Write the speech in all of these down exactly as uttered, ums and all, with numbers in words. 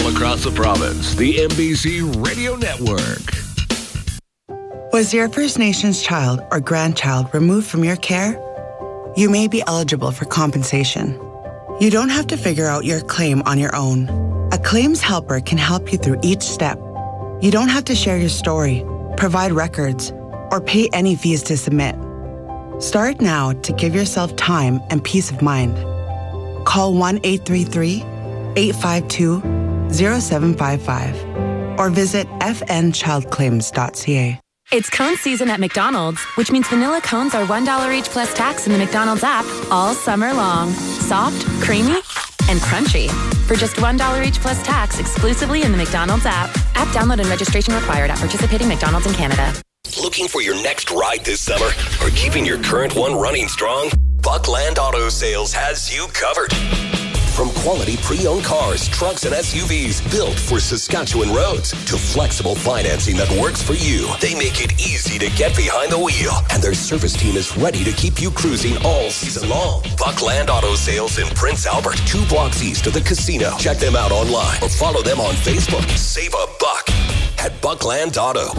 across the province. The M B C Radio Network. Was your First Nations child or grandchild removed from your care? You may be eligible for compensation. You don't have to figure out your claim on your own. A claims helper can help you through each step. You don't have to share your story, provide records, or pay any fees to submit. Start now to give yourself time and peace of mind. Call one eight three three, eight five two, zero seven five five or visit f n child claims dot c a. It's cone season at McDonald's, which means vanilla cones are one dollar each plus tax in the McDonald's app all summer long. Soft, creamy, and crunchy. For just one dollar each plus tax exclusively in the McDonald's app. App download and registration required at participating McDonald's in Canada. Looking for your next ride this summer or keeping your current one running strong? Buckland Auto Sales has you covered. From quality pre-owned cars, trucks, and S U Vs built for Saskatchewan roads to flexible financing that works for you, they make it easy to get behind the wheel. And their service team is ready to keep you cruising all season long. Buckland Auto Sales in Prince Albert, two blocks east of the casino. Check them out online or follow them on Facebook. Save a buck at Buckland Auto.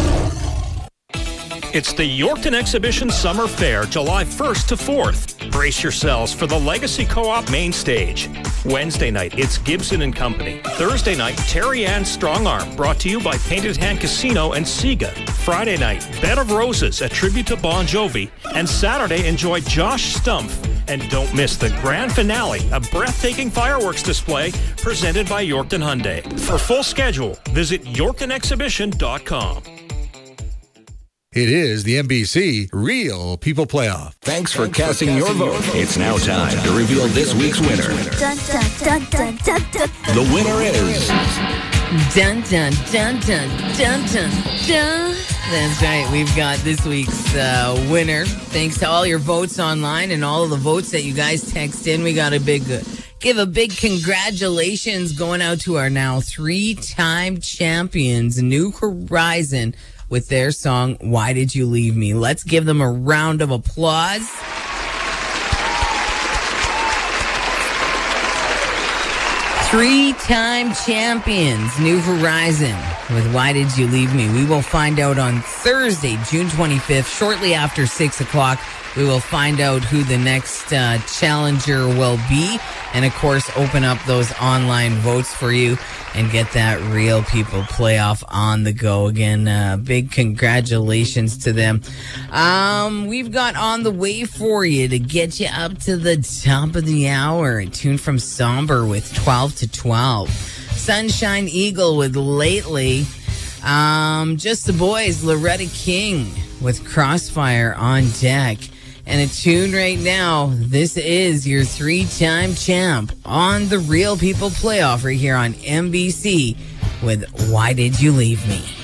It's the Yorkton Exhibition Summer Fair, July first to fourth. Brace yourselves for the Legacy Co-op main stage. Wednesday night, it's Gibson and Company. Thursday night, Terry Ann's Strong Arm, brought to you by Painted Hand Casino and Sega. Friday night, Bed of Roses, a tribute to Bon Jovi. And Saturday, enjoy Josh Stumpf. And don't miss the grand finale, a breathtaking fireworks display presented by Yorkton Hyundai. For full schedule, visit yorkton exhibition dot com. It is the M B C Real People Playoff. Thanks for casting your vote. It's now time to reveal this week's winner. Dun, dun, dun, dun, dun, dun. The winner is... Dun, dun, dun, dun, dun, dun, dun. That's right. We've got this week's uh, winner. Thanks to all your votes online and all of the votes that you guys text in. We got a big... Uh, give a big congratulations going out to our now three-time champions, New Horizon, with their song, Why Did You Leave Me? Let's give them a round of applause. Three-time champions, New Horizon, with Why Did You Leave Me? We will find out on Thursday, June twenty-fifth, shortly after six o'clock. We will find out who the next uh, challenger will be, and of course, open up those online votes for you and get that Real People Playoff on the go. Again, uh, big congratulations to them. Um, we've got on the way for you to get you up to the top of the hour. A tune from Somber with twelve to twelve. Sunshine Eagle with Lately. Um, Just the Boys, Loretta King with Crossfire on deck. And a tune right now, this is your three-time champ on the Real People Playoff right here on M B C with Why Did You Leave Me?